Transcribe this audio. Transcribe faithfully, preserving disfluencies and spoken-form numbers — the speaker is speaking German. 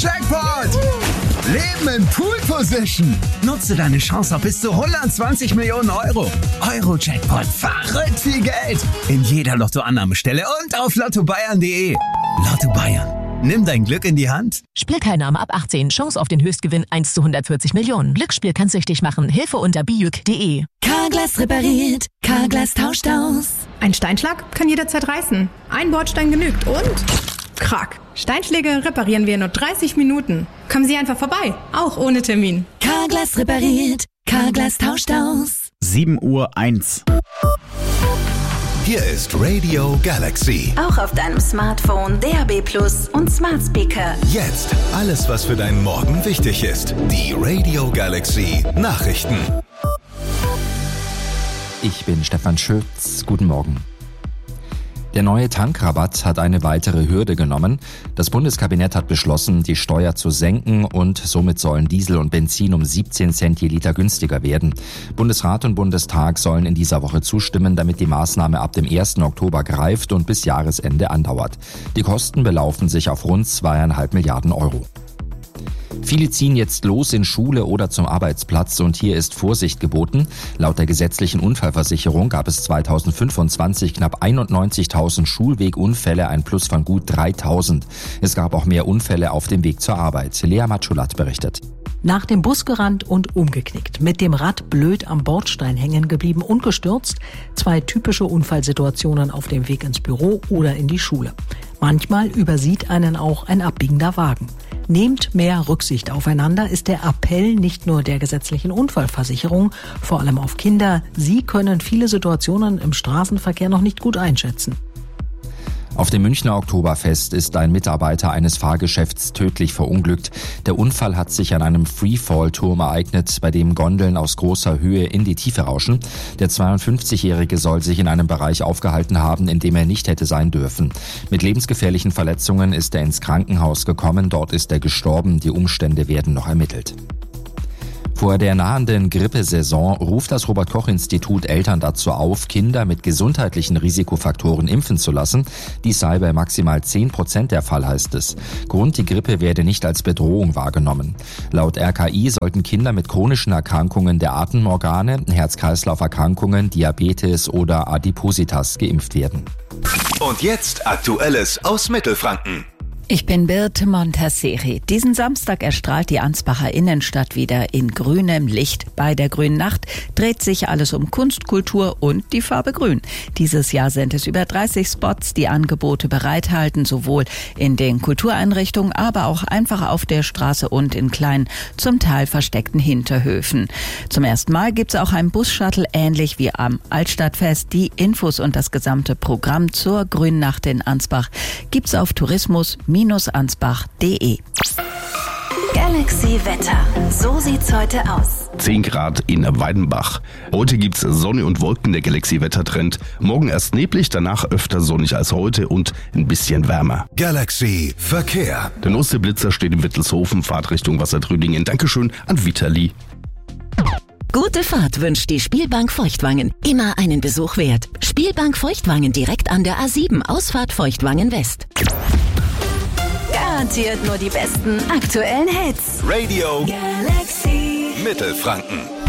Jackpot! Leben in Pool Position. Nutze deine Chance auf bis zu hundertzwanzig Millionen Euro. Euro-Jackpot. Verrückt viel Geld. In jeder Lottoannahmestelle und auf lotto bayern punkt de. Lotto Bayern. Nimm dein Glück in die Hand. Spielteilnahme ab achtzehn. Chance auf den Höchstgewinn eins zu hundertvierzig Millionen. Glücksspiel kann süchtig machen. Hilfe unter bijuk punkt de. Carglass repariert. Carglass tauscht aus. Ein Steinschlag kann jederzeit reißen. Ein Bordstein genügt und... Krack. Steinschläge reparieren wir in nur dreißig Minuten. Kommen Sie einfach vorbei. Auch ohne Termin. Carglass repariert. Carglass tauscht aus. sieben Uhr eins. Hier ist Radio Galaxy. Auch auf deinem Smartphone, D A B Plus und Smart Speaker. Jetzt alles, was für deinen Morgen wichtig ist. Die Radio Galaxy Nachrichten. Ich bin Stefan Schütz. Guten Morgen. Der neue Tankrabatt hat eine weitere Hürde genommen. Das Bundeskabinett hat beschlossen, die Steuer zu senken und somit sollen Diesel und Benzin um siebzehn Cent je Liter günstiger werden. Bundesrat und Bundestag sollen in dieser Woche zustimmen, damit die Maßnahme ab dem ersten Oktober greift und bis Jahresende andauert. Die Kosten belaufen sich auf rund zweieinhalb Milliarden Euro. Viele ziehen jetzt los in Schule oder zum Arbeitsplatz und hier ist Vorsicht geboten. Laut der gesetzlichen Unfallversicherung gab es zweitausendfünfundzwanzig knapp einundneunzigtausend Schulwegunfälle, ein Plus von gut dreitausend. Es gab auch mehr Unfälle auf dem Weg zur Arbeit. Lea Matschulat berichtet. Nach dem Bus gerannt und umgeknickt, mit dem Rad blöd am Bordstein hängen geblieben und gestürzt. Zwei typische Unfallsituationen auf dem Weg ins Büro oder in die Schule. Manchmal übersieht einen auch ein abbiegender Wagen. Nehmt mehr Rücksicht aufeinander, ist der Appell nicht nur der gesetzlichen Unfallversicherung, vor allem auf Kinder. Sie können viele Situationen im Straßenverkehr noch nicht gut einschätzen. Auf dem Münchner Oktoberfest ist ein Mitarbeiter eines Fahrgeschäfts tödlich verunglückt. Der Unfall hat sich an einem Freefall-Turm ereignet, bei dem Gondeln aus großer Höhe in die Tiefe rauschen. Der zweiundfünfzigjährige soll sich in einem Bereich aufgehalten haben, in dem er nicht hätte sein dürfen. Mit lebensgefährlichen Verletzungen ist er ins Krankenhaus gekommen. Dort ist er gestorben. Die Umstände werden noch ermittelt. Vor der nahenden Grippesaison ruft das Robert-Koch-Institut Eltern dazu auf, Kinder mit gesundheitlichen Risikofaktoren impfen zu lassen. Dies sei bei maximal zehn Prozent der Fall, heißt es. Grund, die Grippe werde nicht als Bedrohung wahrgenommen. Laut R K I sollten Kinder mit chronischen Erkrankungen der Atemorgane, Herz-Kreislauf-Erkrankungen, Diabetes oder Adipositas geimpft werden. Und jetzt Aktuelles aus Mittelfranken. Ich bin Birte Montasseri. Diesen Samstag erstrahlt die Ansbacher Innenstadt wieder in grünem Licht. Bei der Grünen Nacht dreht sich alles um Kunst, Kultur und die Farbe Grün. Dieses Jahr sind es über dreißig Spots, die Angebote bereithalten, sowohl in den Kultureinrichtungen, aber auch einfach auf der Straße und in kleinen, zum Teil versteckten Hinterhöfen. Zum ersten Mal gibt es auch ein Bus-Shuttle, ähnlich wie am Altstadtfest. Die Infos und das gesamte Programm zur Grünen Nacht in Ansbach gibt's auf tourismus ansbach punkt de. Galaxy Wetter. So sieht's heute aus. zehn Grad in Weidenbach. Heute gibt's Sonne und Wolken, der Galaxy-Wettertrend. Morgen erst neblig, danach öfter sonnig als heute und ein bisschen wärmer. Galaxy Verkehr. Der neueste Blitzer steht in Wittelshofen, Fahrtrichtung Wassertrödingen. Dankeschön an Vitali. Gute Fahrt wünscht die Spielbank Feuchtwangen. Immer einen Besuch wert. Spielbank Feuchtwangen direkt an der A sieben, Ausfahrt Feuchtwangen West. Garantiert nur die besten aktuellen Hits. Radio Galaxy Mittelfranken.